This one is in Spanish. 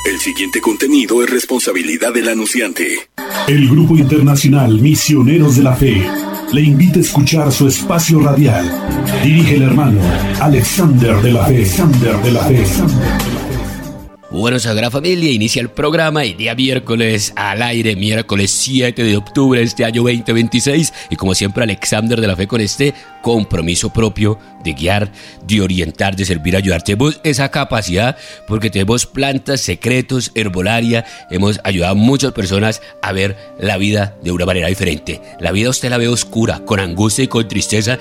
El siguiente contenido es responsabilidad del anunciante. El Grupo Internacional Misioneros de la Fe le invita a escuchar su espacio radial. Dirige el hermano Alexander de la Fe. Bueno, Sagrada Familia, inicia el programa el día miércoles al aire, miércoles 7 de octubre de este año 2026. Y como siempre, Alexander de la Fe con este compromiso propio de guiar, de orientar, de servir, ayudar. Tenemos esa capacidad porque tenemos plantas, secretos, herbolaria. Hemos ayudado a muchas personas a ver la vida de una manera diferente. La vida usted la ve oscura, con angustia y con tristeza.